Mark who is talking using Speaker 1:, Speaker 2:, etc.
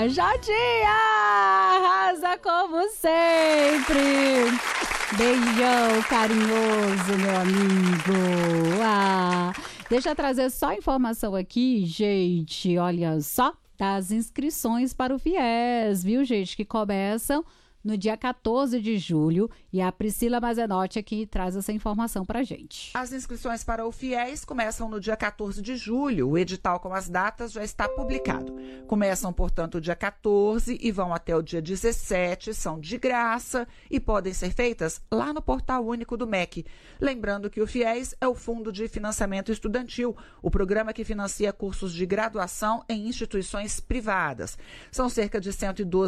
Speaker 1: Jotinha, arrasa como sempre. Beijão carinhoso, meu amigo. Deixa eu trazer só informação aqui, gente. Olha só, das inscrições para o FIES, viu, gente? Que começam no dia 14 de julho. E a Priscila Mazenotti aqui traz essa informação pra gente.
Speaker 2: As inscrições para o FIES começam no dia 14 de julho. O edital com as datas já está publicado. Começam, portanto, dia 14 e vão até o dia 17. São de graça e podem ser feitas lá no Portal Único do MEC. Lembrando que o FIES é o Fundo de Financiamento Estudantil, o programa que financia cursos de graduação em instituições privadas. São cerca de 112